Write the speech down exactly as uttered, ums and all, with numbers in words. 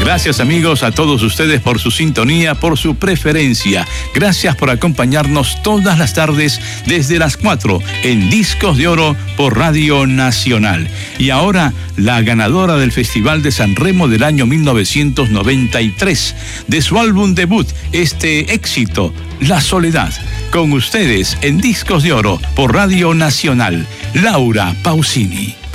Gracias, amigos, a todos ustedes por su sintonía, por su preferencia. Gracias por acompañarnos todas las tardes desde las cuatro en Discos de Oro por Radio Nacional. Y ahora, la ganadora del Festival de San Remo del año mil novecientos noventa y tres, de su álbum debut, este éxito, La Soledad. Con ustedes en Discos de Oro por Radio Nacional, Laura Pausini.